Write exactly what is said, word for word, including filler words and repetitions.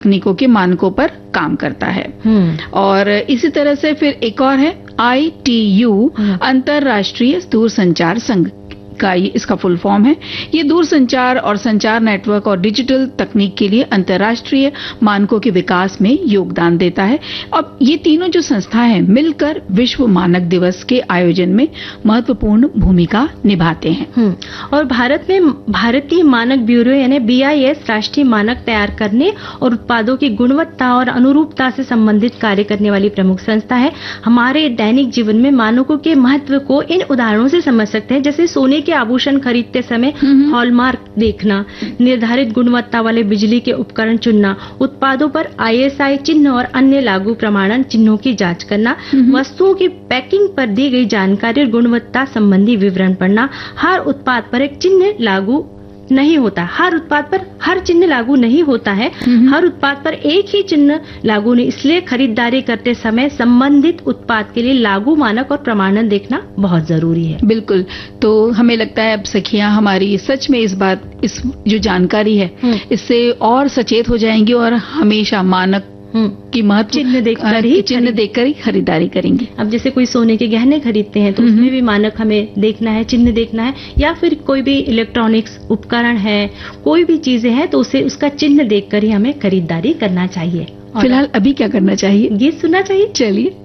तकनीकों के मानकों पर काम करता है। और इसी तरह से फिर एक और है आई टी यू, अंतर्राष्ट्रीय दूरसंचार संघ का ये इसका फुल फॉर्म है। ये दूरसंचार और संचार नेटवर्क और डिजिटल तकनीक के लिए अंतर्राष्ट्रीय मानकों के विकास में योगदान देता है। अब ये तीनों जो संस्थाएं हैं मिलकर विश्व मानक दिवस के आयोजन में महत्वपूर्ण भूमिका निभाते हैं। और भारत में भारतीय मानक ब्यूरो यानी बी आई एस राष्ट्रीय मानक तैयार करने और उत्पादों की गुणवत्ता और अनुरूपता से संबंधित कार्य करने वाली प्रमुख संस्था है। हमारे दैनिक जीवन में मानकों के महत्व को इन उदाहरणों से समझ सकते हैं, जैसे सोने के आभूषण खरीदते समय हॉलमार्क देखना, निर्धारित गुणवत्ता वाले बिजली के उपकरण चुनना, उत्पादों पर आई एस आई चिन्ह और अन्य लागू प्रमाणन चिन्हों की जांच करना, वस्तुओं की पैकिंग पर दी गई जानकारी और गुणवत्ता संबंधी विवरण पढ़ना। हर उत्पाद पर एक चिन्ह लागू नहीं होता, हर उत्पाद पर हर चिन्ह लागू नहीं होता है, हर उत्पाद पर एक ही चिन्ह लागू नहीं, इसलिए खरीदारी करते समय संबंधित उत्पाद के लिए लागू मानक और प्रमाणन देखना बहुत जरूरी है। बिल्कुल। तो हमें लगता है अब सखियां हमारी सच में इस बात इस जो जानकारी है इससे और सचेत हो जाएंगी और हमेशा मानक की महत्व चिन्ह देखकर ही चिन्ह देखकर ही खरीदारी करेंगे। अब जैसे कोई सोने के गहने खरीदते हैं तो उसमें भी मानक हमें देखना है, चिन्ह देखना है, या फिर कोई भी इलेक्ट्रॉनिक्स उपकरण है, कोई भी चीजें हैं तो उसे उसका चिन्ह देखकर ही हमें खरीदारी करना चाहिए। फिलहाल अभी क्या करना चाहिए? गीत सुनना चाहिए। चलिए।